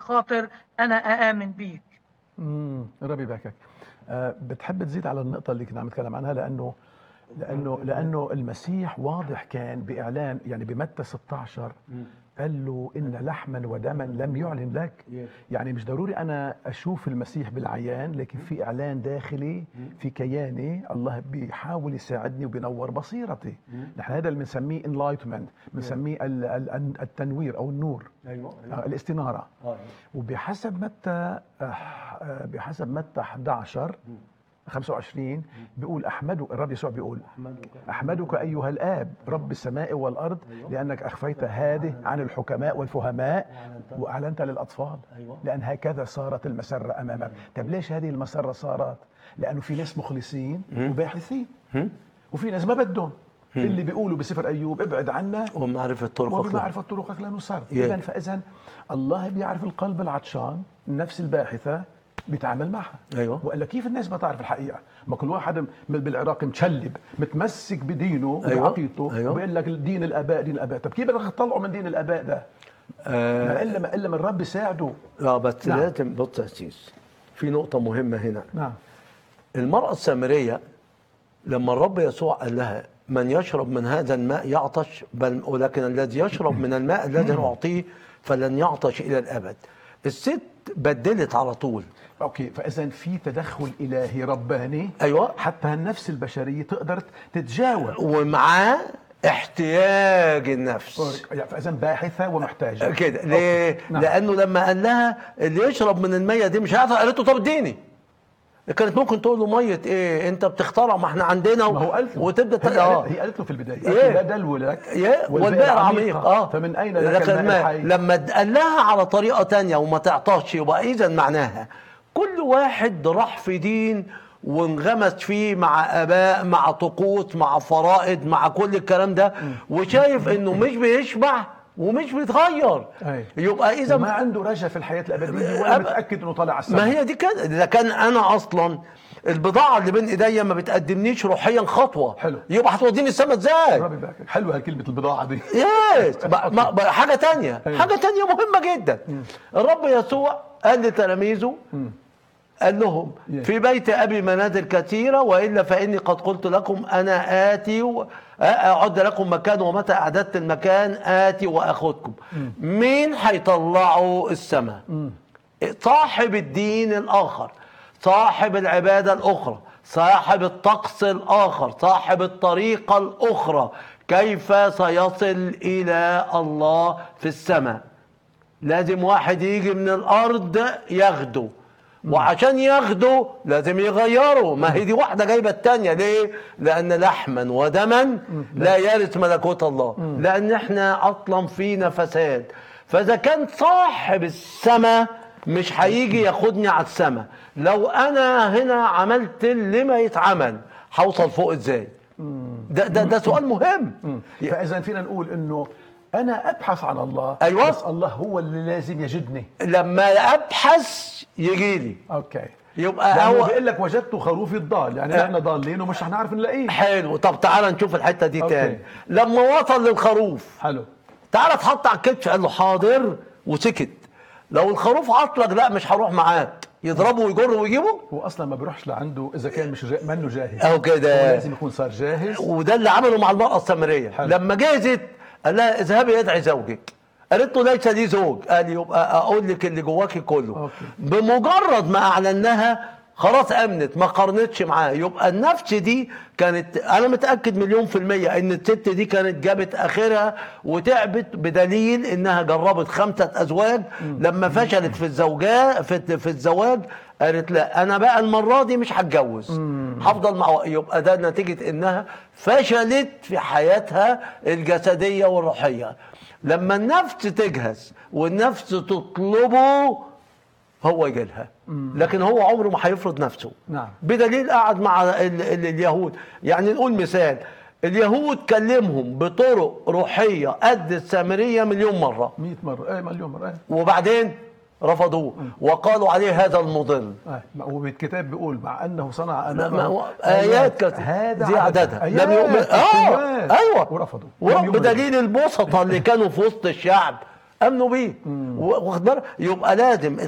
خاطر أنا أآمن بيك. ربي يباركك. بتحب تزيد على النقطة اللي كنا عم نتكلم عنها؟ لأنه المسيح واضح كان بإعلان، يعني بمتى 16 قال له إن لحما ودما لم يعلن لك. يعني مش ضروري أنا أشوف المسيح بالعيان، لكن في إعلان داخلي في كياني، الله بيحاول يساعدني وبينور بصيرتي. نحن هذا اللي بنسميه enlightenment، بنسميه التنوير أو النور. الاستنارة. وبحسب متى 11:25 بيقول الرب يسوع بيقول أحمدك أيها الآب رب السماء والأرض لأنك أخفيت هذه عن الحكماء والفهماء وأعلنت للأطفال، لأن هكذا صارت المسرة أمامك. طب ليش هذه المسرة صارت؟ لأنه في ناس مخلصين وباحثين، وفي ناس ما بدهم، اللي بيقولوا بسفر أيوب ابعد عنا وبمعرفة طرقك لا نصر. فإذن الله بيعرف القلب العطشان، النفس الباحثة بيتعامل معها. وإلا كيف الناس ما تعرف الحقيقة؟ ما كل واحد بالعراق متشلب متمسك بدينه وبعقيدته وبيقول لك دين الآباء دين الآباء. طب كيف بدك تطلعوا من دين الآباء ده؟ إلا من الرب يساعده. لا بس لازم بص يا سيس، في نقطة مهمة هنا. المرأة السامرية لما الرب يسوع قال لها من يشرب من هذا الماء يعطش، ولكن الذي يشرب من الماء الذي أعطيه فلن يعطش إلى الأبد. الست بدلت على طول. اوكي، فاذا في تدخل الهي رباني. حتى النفس البشريه تقدر تتجاوب ومعاه احتياج النفس. فاذا باحثه ومحتاجه كده. ليه؟ لانه لما قال لها اللي يشرب من الميه دي مش هيعطى، قالت له طب اديني. كانت ممكن تقول له ميه ايه انت بتخترع، ما احنا عندنا ما هو قالت له. وتبدا هي قالت له في البدايه لا دلو لك والبئر عميق. فمن اين لك الماء الحي؟ لما قال لها على طريقه تانية وما تعطاش، يبقى اذا معناها كل واحد راح في دين وانغمس فيه مع اباء مع طقوس مع فرائض مع كل الكلام ده، وشايف انه مش بيشبع ومش بيتغير. يبقى اذا ما عنده رجاء في الحياه الابديه ولا متاكد انه طالع على السما. ما هي دي كده. اذا كان انا اصلا البضاعه اللي بين ايديا ما بتقدمنيش روحيا خطوه، يبقى هتوديني السما ازاي؟ ربي يبارك. حلوه كلمه البضاعه دي. حاجه تانية مهمه جدا. الرب يسوع قال لتلاميذه، قال لهم في بيت أبي منازل كثيرة وإلا فإني قد قلت لكم أنا آتي أعد لكم مكان ومتى أعددت المكان آتي وأخذكم. مين هيطلعوا السماء؟ صاحب الدين الآخر، صاحب العبادة الأخرى، صاحب الطقس الآخر، صاحب الطريقة الأخرى. كيف سيصل إلى الله في السماء؟ لازم واحد يجي من الأرض ياخده، وعشان ياخده لازم يغيره. ما هي دي واحدة جايبة التانية. ليه؟ لأن لحما ودما لا يرث ملكوت الله، لأن احنا أصلا فينا فساد. فإذا كان صاحب السماء مش هيجي ياخدني على السماء، لو أنا هنا عملت اللي ما يتعمل هوصل فوق ازاي؟ ده سؤال مهم. فإذا فينا نقول إنه أنا أبحث عن الله. بس الله هو اللي لازم يجدني. لما أبحث يجيلي. أوكي. يبقى هو بيقول لك وجدت خروفي الضال، يعني احنا ضالين ومش هنعرف نلاقيه. حلو. طب تعال نشوف الحتة دي تاني. لما وصل للخروف، حلو، تعال اتحط على الكتف، قال له حاضر وسكت. لو الخروف عطلك لا مش هروح معاك، يضربه ويجره ويجيبه. هو اصلا ما بيروحش لعنده اذا كان مش منه جاهز او كده، لازم يكون صار جاهز. وده اللي عمله مع المرأة السامرية. لما جهزت قال لها اذهبي ادعي زوجك. قالت له ليس لي زوج. قال يبقى اقول لك اللي جواكي كله. بمجرد ما اعلنها خلاص امنت، ما قارنتش معاه. يبقى النفس دي كانت، انا متاكد 100% ان الست دي كانت جابت اخرها وتعبت، بدليل انها جربت 5 ازواج. لما فشلت في الزواج قالت لا انا بقى المره دي مش هتجوز، هفضل مع. يبقى ده نتيجه انها فشلت في حياتها الجسديه والروحيه. لما النفس تجهز والنفس تطلبه هو يجيلها، لكن هو عمره ما هيفرض نفسه. بدليل قعد مع اليهود. يعني نقول مثال، اليهود كلمهم بطرق روحية قد السامرية 1,000,000 مرة، 100 مرة، مليون مرة. وبعدين رفضوه وقالوا عليه هذا المضل. والكتاب بيقول مع انه صنع امامه ايات كثيرة دي عددها لم يؤمن. ايوه ورفضوا. بدليل البسطة اللي كانوا في وسط الشعب امنوا بيه. واخد بالك؟ يبقى لازم